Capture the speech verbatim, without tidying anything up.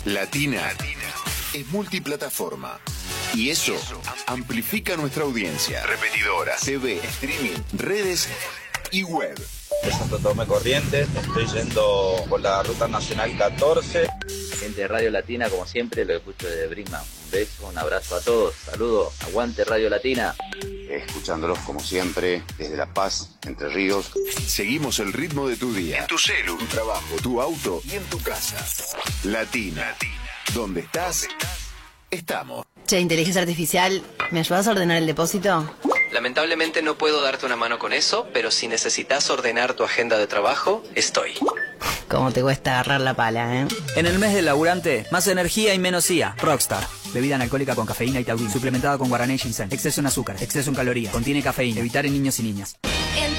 Latina es multiplataforma. Y eso amplifica nuestra audiencia. Repetidora, T V, streaming, redes y web. De Santo Tomé Corrientes, estoy yendo por la ruta nacional catorce. Gente de Radio Latina, como siempre, lo escucho desde Brinkman. Un beso, un abrazo a todos, saludos, aguante Radio Latina. Escuchándolos como siempre, desde La Paz, Entre Ríos. Seguimos el ritmo de tu día, en tu celu, tu trabajo, tu auto y en tu casa. Latina, Latina. ¿Dónde estás? Estamos. Che, inteligencia artificial, ¿me ayudas a ordenar el depósito? Lamentablemente no puedo darte una mano con eso, pero si necesitas ordenar tu agenda de trabajo, estoy. ¿Cómo te cuesta agarrar la pala, eh? En el mes del laburante, más energía y menos I A. Rockstar. Bebida analcohólica con cafeína y taurina. Suplementada con guaraná y ginseng. Exceso en azúcar, exceso en calorías. Contiene cafeína. Evitar en niños y niñas.